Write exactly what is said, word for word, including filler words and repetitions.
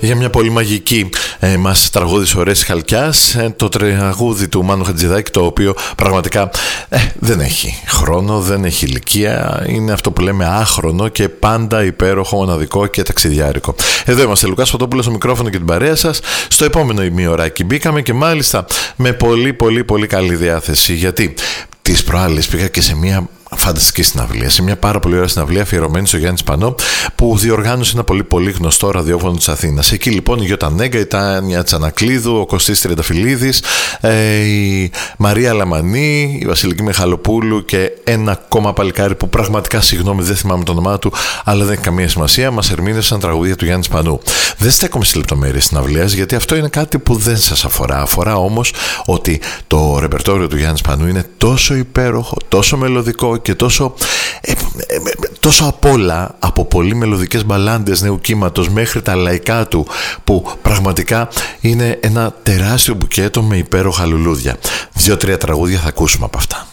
για μια πολύ μαγική ε, μας τραγούδισε ο Ρέσης Χαλκιάς, ε, το τραγούδι του Μάνου Χατζηδάκη, το οποίο πραγματικά ε, δεν έχει χρόνο, δεν έχει ηλικία, είναι αυτό που λέμε άχρονο και πάντα υπέροχο, μοναδικό και ταξιδιάρικο. Εδώ είμαστε, Λουκάς Φωτόπουλος στο μικρόφωνο και την παρέα σας. Στο επόμενο ημιωράκι μπήκαμε και μάλιστα με πολύ πολύ πολύ καλή διάθεση, γιατί τις προάλλες πήγα και σε μια φανταστική συναυλία, σε μια πάρα πολύ ωραία συναυλία αφιερωμένη στο Γιάννη Σπανό, που διοργάνωσε ένα πολύ πολύ γνωστό ραδιόφωνο της Αθήνας. Εκεί λοιπόν η Γιώτα Νέγκα, η Τάνια Τσανακλείδου, ο Κωστής Τριανταφυλλίδης, ε, η Μαρία Λαμανή, η Βασιλική Μιχαλοπούλου και ένα ακόμα παλικάρι που πραγματικά, συγγνώμη, δεν θυμάμαι το όνομά του, αλλά δεν έχει καμία σημασία, μας ερμήνευσαν τραγουδία του Γιάννη Σπανού. Δεν στέκομαι στις λεπτομέρειες συναυλίας, γιατί αυτό είναι κάτι που δεν σας αφορά. Αφορά όμως ότι το ρεπερτόριο του Γιάννη Σπανού είναι τόσο υπέροχο, τόσο μελωδικό και τόσο, ε, ε, τόσο απ' όλα, από πολύ μελωδικές μπαλάντες νέου κύματος μέχρι τα λαϊκά του, που πραγματικά είναι ένα τεράστιο μπουκέτο με υπέροχα λουλούδια. Δύο-τρία τραγούδια θα ακούσουμε από αυτά.